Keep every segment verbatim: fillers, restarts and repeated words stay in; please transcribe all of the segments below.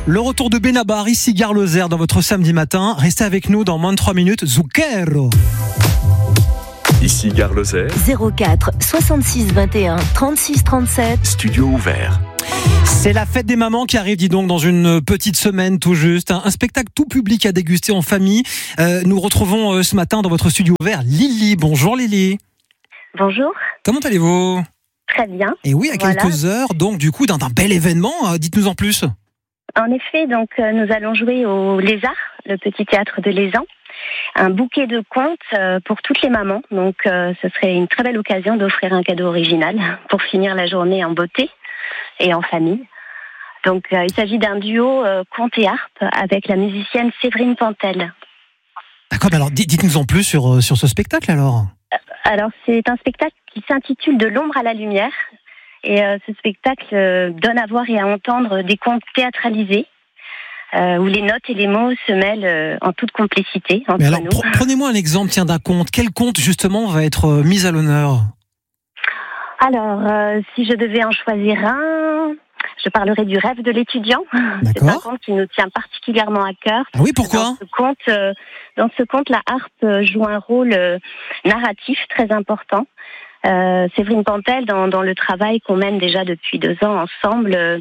Le retour de Benabar, ici Gare Lozère dans votre samedi matin. Restez avec nous dans moins de trois minutes. Zucchero. Ici Gare Lozère. zéro quatre soixante-six vingt et un trente-six trente-sept. Studio ouvert. C'est la fête des mamans qui arrive, dis donc, dans une petite semaine tout juste. Un, un spectacle tout public à déguster en famille. Euh, nous retrouvons euh, ce matin dans votre studio ouvert Lily. Bonjour Lily. Bonjour. Comment allez-vous ? Très bien. Et oui, à Voilà. quelques heures, donc du coup, d'un, d'un bel événement. Euh, dites-nous en plus. En effet, donc euh, nous allons jouer au Lézard, le petit théâtre de Lézan. Un bouquet de contes euh, pour toutes les mamans. Donc euh, ce serait une très belle occasion d'offrir un cadeau original pour finir la journée en beauté et en famille. Donc euh, il s'agit d'un duo euh, conte et harpe avec la musicienne Séverine Pantel. D'accord, mais alors dites- dites-nous en plus sur, euh, sur ce spectacle alors. Alors c'est un spectacle qui s'intitule De l'ombre à la lumière. Et euh, ce spectacle euh, donne à voir et à entendre des contes théâtralisés. Euh, où les notes et les mots se mêlent euh, en toute complicité entre Mais alors, nous. pre- prenez-moi un exemple, tiens, d'un conte. Quel conte justement va être euh, mis à l'honneur ? Alors, euh, si je devais en choisir un, je parlerai du rêve de l'étudiant. C'est un D'accord. conte qui nous tient particulièrement à cœur. Ah oui, pourquoi ? Dans ce conte, euh, dans ce conte, la harpe euh, joue un rôle euh, narratif très important. Euh, Séverine Pantel, dans, dans le travail qu'on mène déjà depuis deux ans ensemble, euh,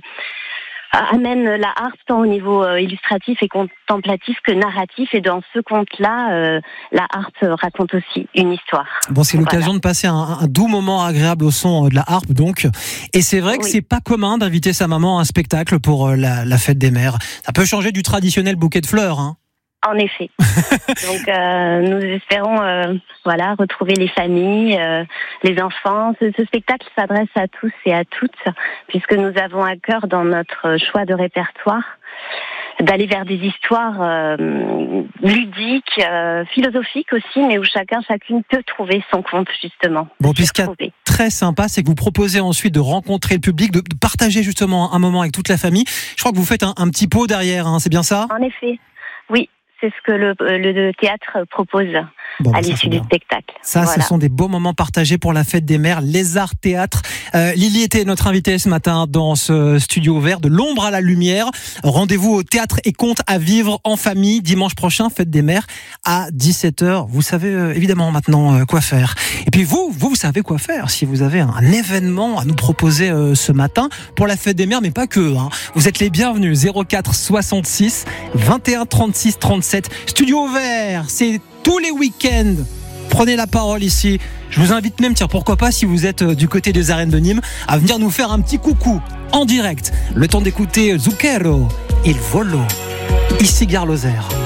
amène la harpe tant au niveau euh, illustratif et contemplatif que narratif. Et dans ce conte-là, euh, la harpe raconte aussi une histoire. Bon, c'est Voilà. l'occasion de passer un, un doux moment agréable au son euh, de la harpe, donc. Et c'est vrai que Oui. c'est pas commun d'inviter sa maman à un spectacle pour euh, la, la fête des mères. Ça peut changer du traditionnel bouquet de fleurs, hein. En effet. Donc, euh, nous espérons, euh, voilà, retrouver les familles, euh, les enfants. Ce, ce spectacle s'adresse à tous et à toutes, puisque nous avons à cœur, dans notre choix de répertoire, d'aller vers des histoires euh, ludiques, euh, philosophiques aussi, mais où chacun, chacune peut trouver son compte, justement. Bon, Se puis ce qui est retrouver. très sympa, c'est que vous proposez ensuite de rencontrer le public, de, de partager justement un moment avec toute la famille. Je crois que vous faites un, un petit pot derrière, hein, c'est bien ça ? En effet, oui. C'est ce que le, le, le théâtre propose Bon, à ça, c'est l'issue du bien. spectacle. Ça, Voilà. ce sont des beaux moments partagés pour la fête des mères, Lézard Théâtre. Euh, Lily était notre invitée ce matin dans ce studio ouvert de l'ombre à la lumière. Rendez-vous au théâtre et contes à vivre en famille dimanche prochain, fête des mères à dix-sept heures. Vous savez euh, évidemment maintenant euh, quoi faire. Et puis vous, vous, vous savez quoi faire si vous avez un événement à nous proposer euh, ce matin pour la fête des mères, mais pas que. Hein. Vous êtes les bienvenus. zéro quatre soixante-six vingt et un trente-six trente-sept. Studio ouvert, c'est tous les week-ends. Prenez la parole ici. Je vous invite même, tiens, pourquoi pas, si vous êtes du côté des arènes de Nîmes, à venir nous faire un petit coucou en direct. Le temps d'écouter Zucchero, Il Volo. Ici Gare Lozère.